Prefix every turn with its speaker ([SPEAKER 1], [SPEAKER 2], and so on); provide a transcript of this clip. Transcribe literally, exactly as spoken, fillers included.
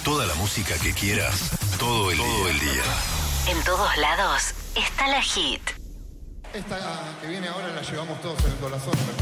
[SPEAKER 1] Toda la música que quieras, todo el, todo el día.
[SPEAKER 2] En todos lados está la hit.
[SPEAKER 3] Esta que viene ahora la llevamos todos en el corazón.